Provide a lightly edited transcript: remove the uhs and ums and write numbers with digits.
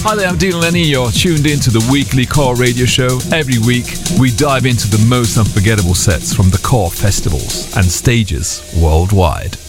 Hi there, I'm Dean Lenny. You're tuned in to the weekly Core Radio Show. Every week, we dive into the most unforgettable sets from the Core festivals and stages worldwide.